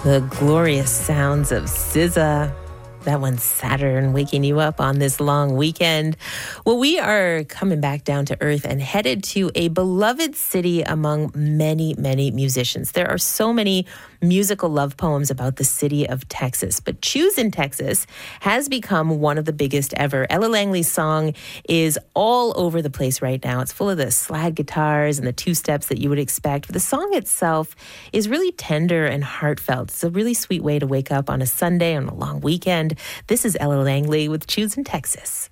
The glorious sounds of SZA. That one's Saturn waking you up on this long weekend. Well, we are coming back down to earth and headed to a beloved city among many, many musicians. There are so many musical love poems about the city of Texas, but Choose in Texas has become one of the biggest ever. Ella Langley's song is all over the place right now. It's full of the slide guitars and the two-steps that you would expect. But the song itself is really tender and heartfelt. It's a really sweet way to wake up on a Sunday, on a long weekend. This is Ella Langley with Choose in Texas.